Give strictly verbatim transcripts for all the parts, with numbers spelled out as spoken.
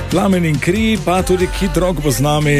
Plamen in kri, pa tudi Kid Rock bo z nami.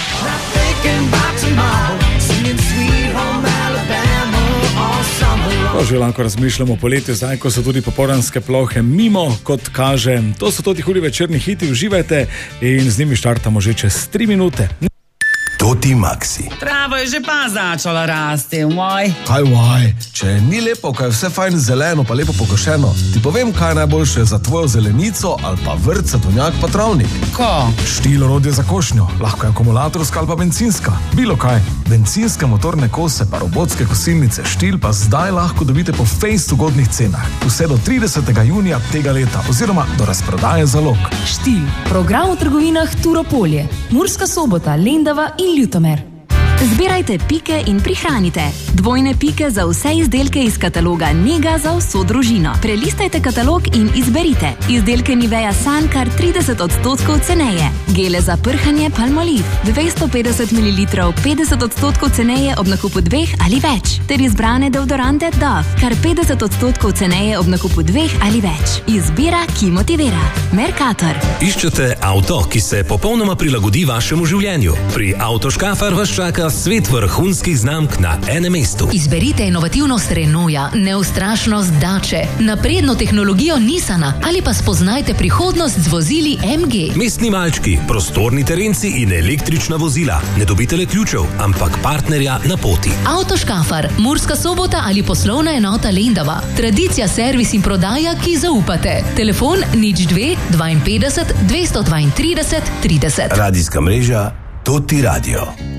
To že lahko razmišljamo o poletju, zdaj, ko so tudi popoldanske plohe mimo, kot kaže. To so tudi hudi večerni hiti, uživajte in z njimi štartamo že čez tri minute. Toti Maxi. Travo je že pa začela rasti, moj. Kaj vaj, če ni lepo, kaj je vse fajn zeleno, pa lepo pokošeno, ti povem, kaj je najboljše za tvojo zelenico ali pa vrt, sadovnjak pa travnik. Ko? Štil orodje za košnjo, lahko je akumulatorska ali pa bencinska. Bilo kaj, bencinske motorne kose pa robotske kosilnice Štil pa zdaj lahko dobite po fejst ugodnih cenah. Vse do tridesetega junija tega leta oziroma do razprodaje zalog. Štil, program v trgovinah Turopolje, Murska Sobota, Lendava in Ljutomer. Zbirajte pike in prihranite. Dvojne pike za vse izdelke iz kataloga Nega za vso družino. Prelistajte katalog in izberite. Izdelke Nivea Sun kar trideset odstotkov ceneje. Gele za prhanje Palmolive dvesto petdeset mililitrov petdeset odstotkov ceneje ob nakupu dveh ali več. Ter izbrane deodorante Dove kar petdeset odstotkov ceneje ob nakupu dveh ali več. Izbira, ki motivira. Mercator. Iščete avto, ki se popolnoma prilagodi vašemu življenju. Pri Avtoškafar vas čaka svet vrhunskih znamk na enem mestu. Izberite inovativnost Renaulta, neustrašnost Dače, napredno tehnologijo Nissana ali pa spoznajte prihodnost z vozili M G. Mestni malčki, prostorni terenci in električna vozila. Ne dobite le ključev, ampak partnerja na poti. Avtoškafar, Murska Sobota ali poslovna enota Lendava. Tradicija, servis in prodaja, ki zaupate. Telefon nič dve dvainpetdeset dvesto dvaintrideset trideset. Radijska mreža Toti Radio.